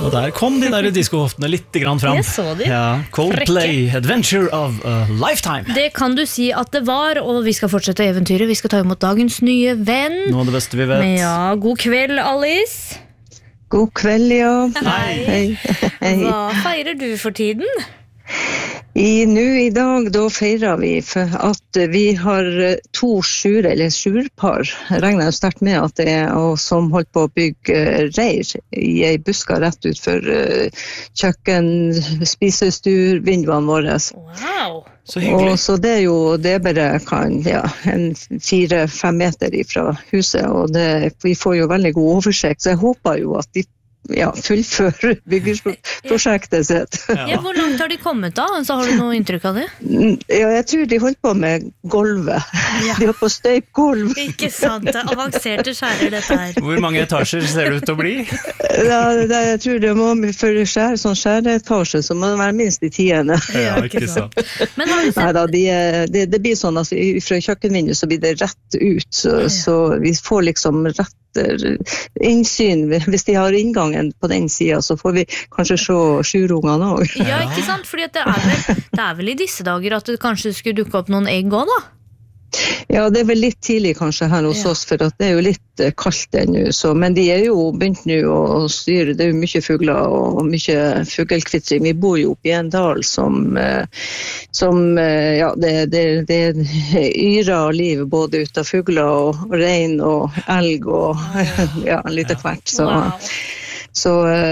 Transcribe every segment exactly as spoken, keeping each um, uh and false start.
Og der kom de der diskohoftene litt grann fram. Jeg så de. Ja, Coldplay, Adventure of a Lifetime. Det kan du si at det var, og vi skal fortsette eventyret. Vi skal ta imot dagens nye venn. Noe av det beste vi vet. Men ja, god kveld, Alice. God kveld, ja. Hei. Hei. Hei. Hva feirer du for tiden? I, nu i dag da feirer vi for at vi har to sjur, eller sjurpar, regner jeg sterkt med at det er, og som holdt på å bygge reir i en buska rett ut for uh, kjøkken, spisestur, vinduene våre. Wow. Så hyggelig. Og så det er jo, det er bare kan, ja, en fire-fem meter ifra huset, og det, vi får jo veldig god oversikt, så jeg håper jo at de ja, fullføre byggeprosjektet sitt. Ja, hvor langt har de kommet da? Så har du noe inntrykk av det? Ja, jeg tror de holdt på med gulvet. Ja. De holdt på å støype gulv. Ikke sant, det er avanserte skjærer dette her. Hvor mange etasjer ser det ut til å bli? Ja, det, jeg tror det må, for skjær, sånn skjæreetasje, så må det være minst i tiende. Ja, ikke sant. Men har du sett... Neida, de, det, det blir sånn at fra kjøkkenvinduet så blir det rett ut, så, ja. Så vi får liksom rett innsyn. Hvis de har inngangen på den siden, så får vi kanskje se sjurungene også. Ja, ikke sant? Fordi det er, vel, det er vel i disse dager at det kanskje skulle dukke opp noen egg også, da? Ja, det er vel litt tidlig kanskje her hos ja. Oss, for at det er jo litt kaldt ennå, så, men de er jo begynt nå å styre, det er jo mye fugler og mye fugelkvittring. Vi bor jo oppe i en dal som, som ja, det, det, det yrer liv både ut av fugler og rein og elg og ja, litt av hvert, så... Wow. Så,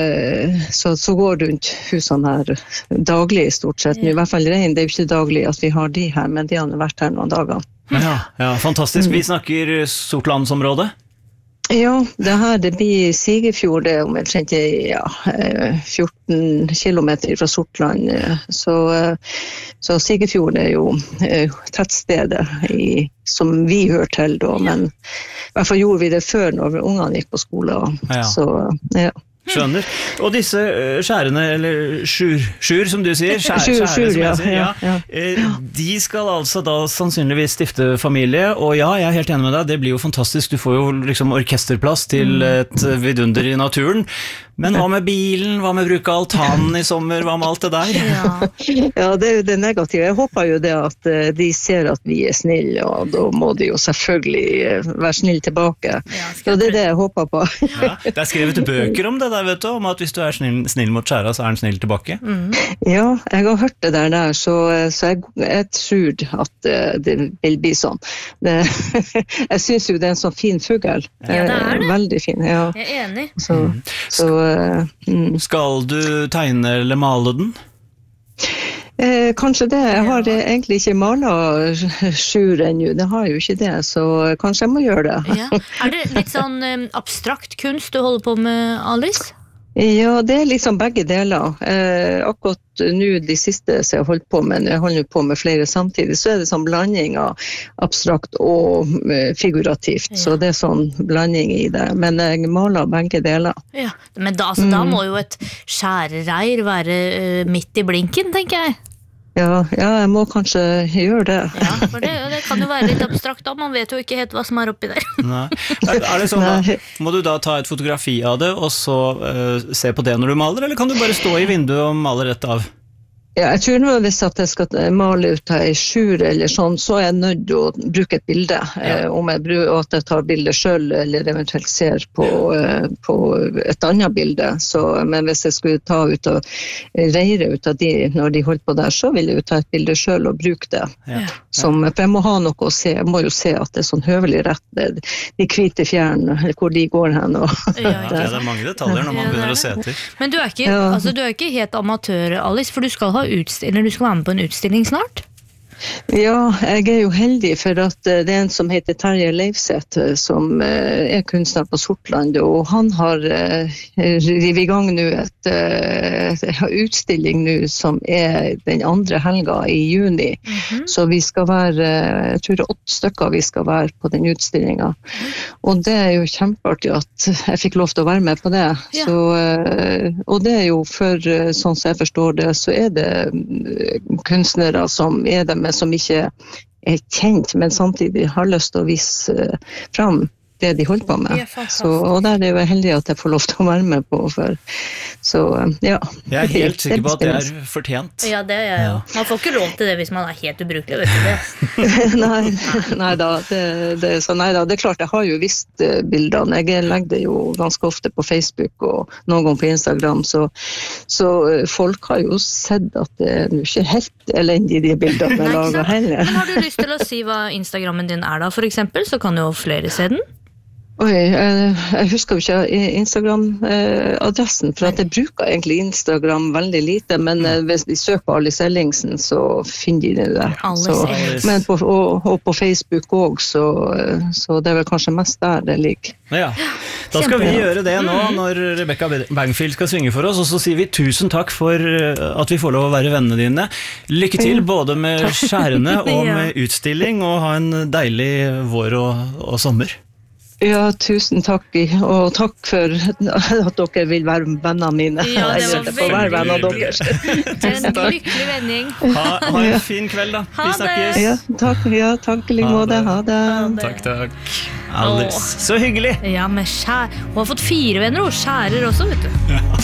så, så går det rundt husene her daglig stort sett. I hvert fall rein, det er jo ikke daglig at vi har de her, men de har vært her noen dager. Ja, ja, fantastisk. Vi snakker Sortlandsområdet. Ja, det her det blir Sigefjord, det er omtrent ja, fjorten kilometer fra Sortland. Så, så Sigefjord er jo tettstedet i, som vi hører til da, men i hvert fall gjorde vi det før når ungene gikk på skole. Ja. Så, ja. Skjønner. Og disse skjærene, eller sjur, sjur som du sier, skjær, sjur, skjære sjur, som jeg ja, sier, ja, ja, ja. De skal altså da sannsynligvis stifte familie, og ja, jeg er helt enig med deg, det blir jo fantastisk, du får jo liksom orkesterplass til et vidunder i naturen, men hva med bilen, hva med bruk av altanen i sommer, hva med alt det der? Ja, ja det er jo det negative. Jeg håper jo det at de ser at vi er snille, og da må de jo selvfølgelig være snille tilbake. Ja, så det er det jeg håper på. Ja, det er skrevet bøker om det der, vet du, om at hvis du er snill, snill mot skjæra, så er den snill tilbake. Mm. Ja, jeg har hørt det der der, så, så jeg, jeg tror at det vil bli sånn. Det, jeg synes jo det er en sånn fin fugl. Ja, det er det. Veldig fin, ja. Jeg er enig. Så, så mm. Skal du tegne eller male den? Eh, kanskje det. Jeg har ja. Egentlig ikke malet sjur ennå. Det har jo ikke det, så kanskje jeg må gjøre det. Ja. Er det litt sånn um, abstrakt kunst du holder på med, Alice? Ja, det er liksom begge deler. Eh, akkurat nå de siste som jeg har holdt på med, jeg holder på med flere samtidig, så er det sånn blanding av abstrakt og uh, figurativt. Ja. Så det er sånn blanding i det. Men jeg maler begge deler. Ja, men da, altså, mm. da må jo et skjærereir være uh, midt i blinken, tenker jeg. Ja, ja, jeg må kanskje gjøre det. Ja, for det, det kan jo være litt abstrakt da, man vet jo ikke helt hva som er oppi der. Nei. Er, er det sånn da, må du da ta et fotografi av det, og så uh, se på det når du maler, eller kan du bare stå i vinduet og male rett av? Ja, jeg tror nå hvis at jeg skal male ut av en sjur eller sånn, så er jeg nødt til å bruke et bilde. Ja. Eh, om jeg bruker, at jeg tar bildet selv, eller eventuelt ser på, eh, på et annet bilde. Så, men hvis jeg skulle ta ut og reire ut av de, når de holdt på der, så vil jeg jo ta et bilde selv og bruke det. Ja. Som, for jeg må ha noe å se, jeg må jo se at det er sånn høvelig rett, de hvite fjerne, eller hvor de går hen. Og, ja, ja, det er mange detaljer når man ja, begynner å se etter. Men du er ikke, ja. altså, du er ikke helt amatør, Alice, for du skal ha utstilling, du skal være med på en utstilling snart? Ja, jeg er jo heldig for at det er en som heter Terje Leifseth som er kunstner på Sortland, og han har rivet i gang nå et, et utstilling nå som er den andre helga i juni. Mm-hmm. Så vi skal være, jeg tror det er åtte stykker vi skal være på den utstillingen. Og det er jo kjempeartig at jeg fikk lov til å være med på det. Ja. Så, og det er jo for, sånn som jeg forstår det, så er det kunstnere som er det med som ikke er kjent, men samtidig har lyst til å vise frem det de holder på med. Så, og der er jeg heldig at jeg får lov til å være med på. For, så ja. Jeg er helt sikker på at det er fortjent. Ja, det er jeg jo. Man får ikke lov til det hvis man er helt ubrukelig, vet du det. nei, nei da, det, det, så nei da, det er klart jeg har jo visst bildene. Jeg legger det jo ganske ofte på Facebook og noen gang på Instagram, så, så folk har jo sett at det er jo ikke helt elendig de bildene jeg lager heller. Men har du lyst til å si hva Instagrammen din er da, for eksempel, så kan jo flere se den? Oi, jeg, jeg husker jo ikke Instagram-adressen, for at jeg bruker egentlig Instagram veldig lite, men hvis de søker på Alice Ellingsen, så finner de det der. Så, men på, og, og på Facebook også, så, så det er vel kanskje mest der det ligger. Ja, da skal vi gjøre det nå, når Rebecca Bangfield skal synge for oss, og så sier vi tusen takk for at vi får lov å være vennene dine. Lykke til både med skjærene og med utstilling, og ha en deilig vår og, og sommer. Ja, tusen takk, og takk for at dere vil være vennene mine. Ja, det var veldig venner deres. En lykkelig vending. Ha, ha en fin kveld da. Vi snakkes. Ja, takk, ja, takk, like måte. Ha det. Takk, takk. Alice, så hyggelig. Ja, med skjær. Hun har fått fire venner, og skjærer også, vet du.